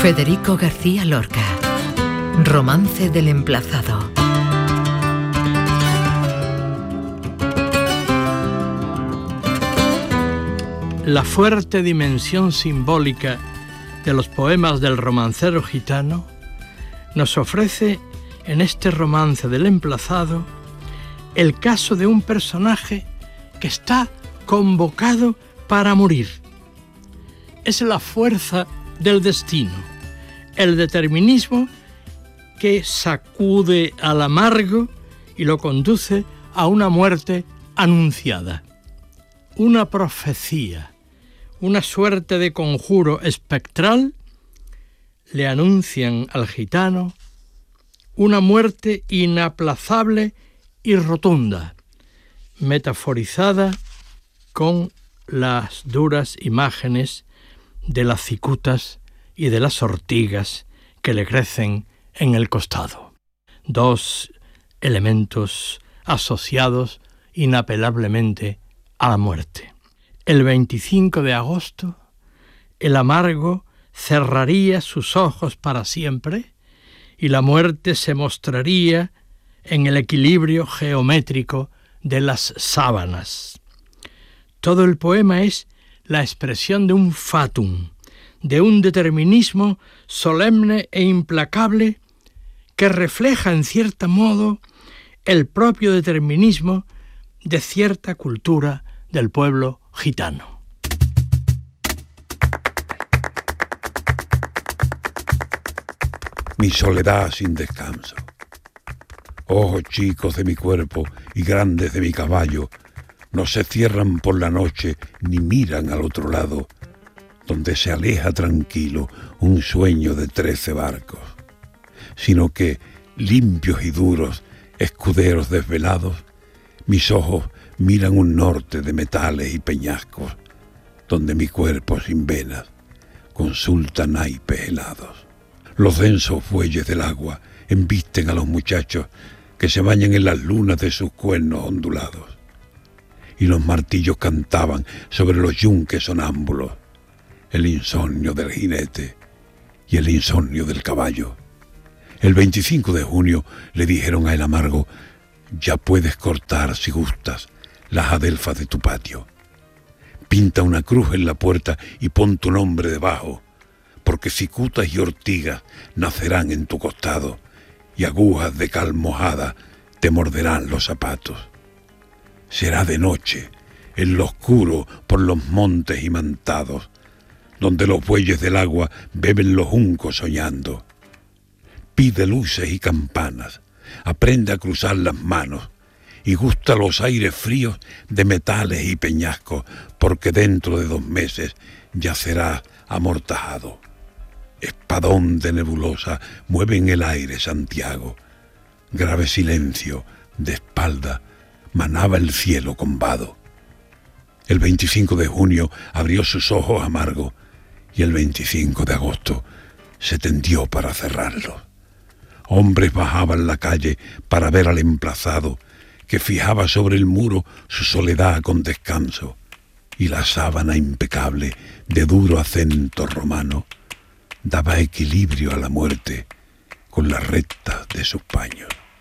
Federico García Lorca. Romance del emplazado. La fuerte dimensión simbólica de los poemas del romancero gitano nos ofrece en este romance del emplazado el caso de un personaje que está convocado para morir. Es la fuerza del destino, el determinismo que sacude al amargo y lo conduce a una muerte anunciada. Una profecía, una suerte de conjuro espectral, le anuncian al gitano una muerte inaplazable y rotunda, metaforizada con las duras imágenes de las cicutas y de las ortigas que le crecen en el costado. Dos elementos asociados inapelablemente a la muerte. El 25 de agosto, el amargo cerraría sus ojos para siempre y la muerte se mostraría en el equilibrio geométrico de las sábanas. Todo el poema es la expresión de un fatum, de un determinismo solemne e implacable que refleja en cierto modo el propio determinismo de cierta cultura del pueblo gitano. Mi soledad sin descanso. Ojos chicos de mi cuerpo y grandes de mi caballo no se cierran por la noche ni miran al otro lado, donde se aleja tranquilo un sueño de 13 barcos, sino que, limpios y duros, escuderos desvelados, mis ojos miran un norte de metales y peñascos, donde mi cuerpo sin venas consulta naipes helados. Los densos bueyes del agua embisten a los muchachos que se bañan en las lunas de sus cuernos ondulados. Y los martillos cantaban sobre los yunques sonámbulos el insomnio del jinete y el insomnio del caballo. El 25 de junio le dijeron a el amargo: ya puedes cortar, si gustas, las adelfas de tu patio. Pinta una cruz en la puerta y pon tu nombre debajo, porque cicutas y ortigas nacerán en tu costado y agujas de cal mojada te morderán los zapatos. Será de noche, en lo oscuro por los montes imantados, donde los bueyes del agua beben los juncos soñando. Pide luces y campanas, aprende a cruzar las manos y gusta los aires fríos de metales y peñascos, porque dentro de 2 meses yacerás amortajado. Espadón de nebulosa mueve en el aire Santiago. Grave silencio, de espalda, manaba el cielo combado. El 25 de junio abrió sus ojos amargos y el 25 de agosto se tendió para cerrarlos. Hombres bajaban la calle para ver al emplazado que fijaba sobre el muro su soledad con descanso, y la sábana impecable de duro acento romano daba equilibrio a la muerte con las rectas de sus paños.